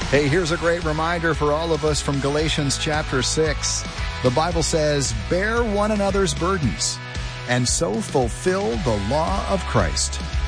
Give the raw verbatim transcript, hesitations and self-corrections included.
Hey, here's a great reminder for all of us from Galatians chapter six. The Bible says, "Bear one another's burdens, and so fulfill the law of Christ."